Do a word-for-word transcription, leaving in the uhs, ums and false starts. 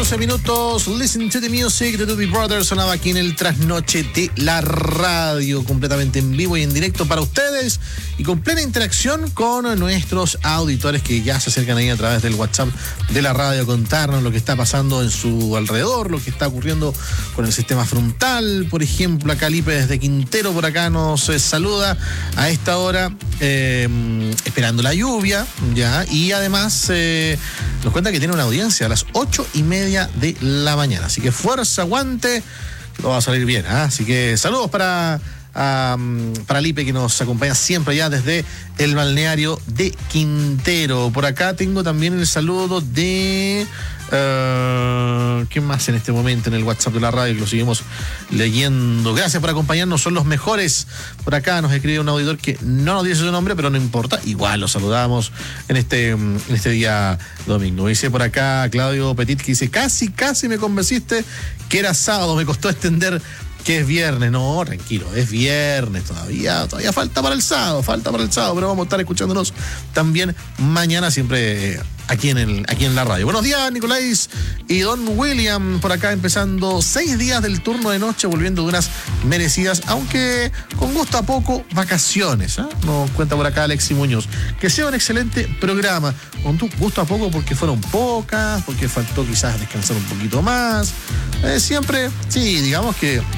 doce minutos. Listen to the music de Doobie Brothers sonaba aquí en el Trasnoche de la Radio, completamente en vivo y en directo para ustedes y con plena interacción con nuestros auditores que ya se acercan ahí a través del WhatsApp de la radio a contarnos lo que está pasando en su alrededor, lo que está ocurriendo con el sistema frontal. Por ejemplo, acá Lipe desde Quintero por acá nos eh, saluda a esta hora, eh, esperando la lluvia, ya, y además eh, nos cuenta que tiene una audiencia a las ocho y media de la mañana. Así que fuerza, aguante, lo va a salir bien, ¿eh? Así que saludos para, um, para Lipe, que nos acompaña siempre ya desde el balneario de Quintero. Por acá tengo también el saludo de... Uh, ¿Qué más en este momento en el WhatsApp de la radio? Que lo seguimos leyendo. Gracias por acompañarnos, son los mejores. Por acá nos escribe un auditor que no nos dice su nombre, pero no importa, igual lo saludamos en este, en este día domingo. Dice por acá Claudio Petit, que dice: casi, casi me convenciste que era sábado, me costó extender que es viernes. No, tranquilo, es viernes todavía, todavía falta para el sábado, falta para el sábado, pero vamos a estar escuchándonos también mañana, siempre aquí en el, aquí en la radio. Buenos días, Nicolás y Don William, por acá empezando seis días del turno de noche, volviendo de unas merecidas, aunque con gusto a poco, vacaciones, ¿eh? Nos cuenta por acá Alexis Muñoz. Que sea un excelente programa, con tu gusto a poco porque fueron pocas, porque faltó quizás descansar un poquito más. Eh, siempre, sí, digamos que